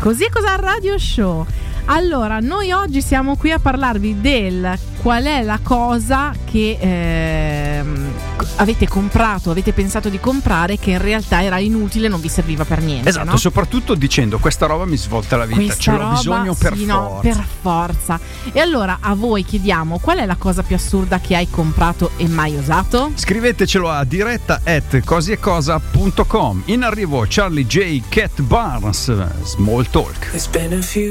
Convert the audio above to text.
Così Cosa Radio Show. Allora, noi oggi siamo qui a parlarvi del qual è la cosa che avete comprato, avete pensato di comprare, che in realtà era inutile, non vi serviva per niente. Esatto, no? Soprattutto dicendo questa roba mi svolta la vita, Questa ce l'ho roba, bisogno per sì, forza. No, per forza. E allora a voi chiediamo: qual è la cosa più assurda che hai comprato e mai usato? Scrivetecelo a diretta@cosiecosa.com. In arrivo Charlie J. Cat Barnes, Small Talk. It's been a few